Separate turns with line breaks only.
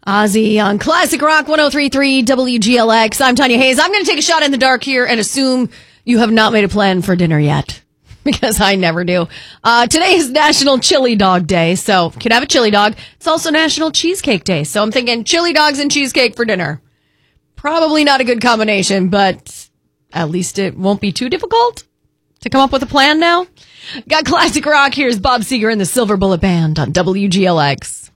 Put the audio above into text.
Ozzy on Classic Rock 103.3 WGLX. I'm Tanya Hayes. I'm going to take a shot in the dark here and assume you have not made a plan for dinner yet, because I never do. Today is National Chili Dog Day, so you can have a chili dog. It's also National Cheesecake Day, so I'm thinking chili dogs and cheesecake for dinner. Probably not a good combination, but at least it won't be too difficult to come up with a plan now. Got Classic Rock. Here's Bob Seger and the Silver Bullet Band on WGLX.